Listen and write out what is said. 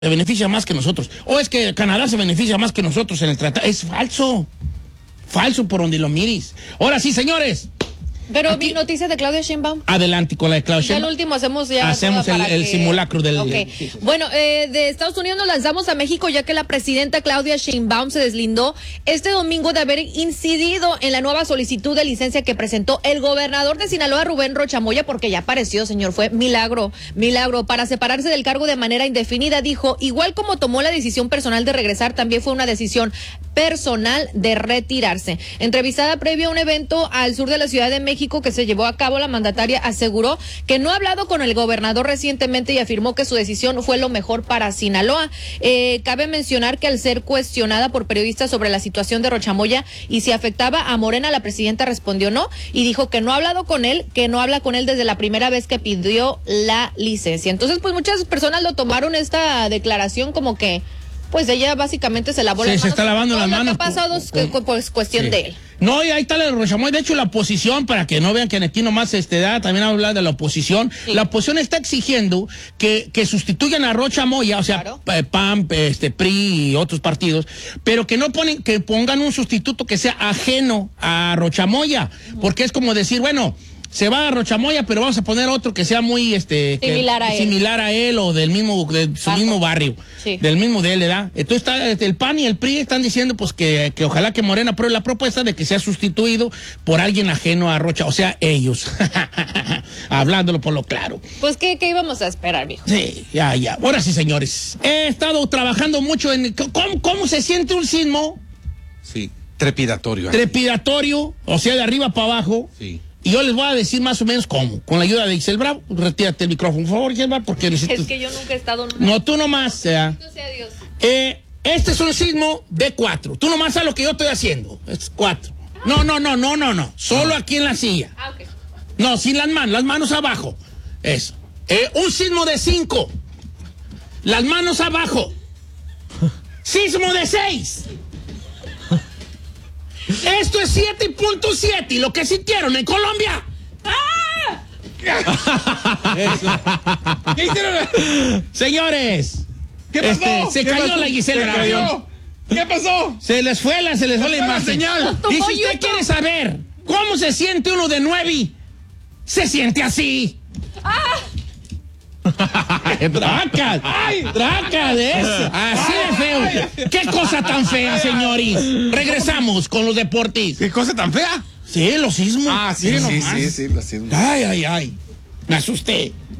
se beneficia más que nosotros. O es que Canadá se beneficia más que nosotros en el tratado. Es falso. Falso por donde lo mires. Ahora sí, señores. Pero mi noticia de Claudia Sheinbaum. Adelante con la de Claudia Sheinbaum. Ya el último hacemos el simulacro del... Okay. Sí. Bueno, de Estados Unidos nos lanzamos a México ya que la presidenta Claudia Sheinbaum se deslindó este domingo de haber incidido en la nueva solicitud de licencia que presentó el gobernador de Sinaloa, Rubén Rocha Moya, porque ya apareció, señor, fue milagro, para separarse del cargo de manera indefinida. Dijo, igual como tomó la decisión personal de regresar, también fue una decisión personal de retirarse. Entrevistada previo a un evento al sur de la Ciudad de México que se llevó a cabo, la mandataria aseguró que no ha hablado con el gobernador recientemente y afirmó que su decisión fue lo mejor para Sinaloa. Cabe mencionar que al ser cuestionada por periodistas sobre la situación de Rocha Moya y si afectaba a Morena, la presidenta respondió no y dijo que no ha hablado con él, que no habla con él desde la primera vez que pidió la licencia. Entonces, pues muchas personas lo tomaron esta declaración como que pues ella básicamente se lavó las manos. Se está lavando las manos. Lo que ha pasado es pues cuestión de él. No, y ahí está la Rocha Moya. De hecho, la oposición, para que no vean que aquí nomás también habla de la oposición. Sí. La oposición está exigiendo que sustituyan a Rocha Moya, o sea, claro, PAN, PRI y otros partidos, pero que pongan un sustituto que sea ajeno a Rocha Moya, porque es como decir, bueno, se va a Rocha Moya, pero vamos a poner otro que sea muy similar a él o de su mismo barrio, sí, del mismo de él, ¿verdad? Entonces el PAN y el PRI están diciendo pues que ojalá que Morena apruebe la propuesta de que sea sustituido por alguien ajeno a Rocha, o sea, ellos. Hablándolo por lo claro. Pues ¿qué íbamos a esperar, viejo? Sí, ya. Ahora sí, señores. He estado trabajando mucho en cómo se siente un sismo. Sí, trepidatorio. Trepidatorio, o sea, de arriba para abajo. Sí. Y yo les voy a decir más o menos cómo. Con la ayuda de Ixel Bravo. Retírate el micrófono, por favor, Ixel Bravo, porque necesito... Es que yo nunca he estado... No, tú nomás. Sea Dios. Este es un sismo de 4. Tú nomás sabes lo que yo estoy haciendo. Es 4. No. Solo aquí en la silla. Ok. No, sin las manos abajo. Eso. Un sismo de 5. Las manos abajo. Sismo de 6. Esto es 7.7 y lo que sintieron en Colombia. ¡Ah! ¿Qué hicieron? Señores, ¿qué pasó? Se cayó la Gisela Bravo. ¿Qué pasó? Se les fue la imagen. Señal. Y si usted quiere saber cómo se siente uno de 9, se siente así. ¡Ah! Tracas, así de feo. ¿Qué cosa tan fea, señores? Regresamos con los deportes. ¿Qué cosa tan fea? Sí, los sismos. Sí, los sismos. Ay. Me asusté.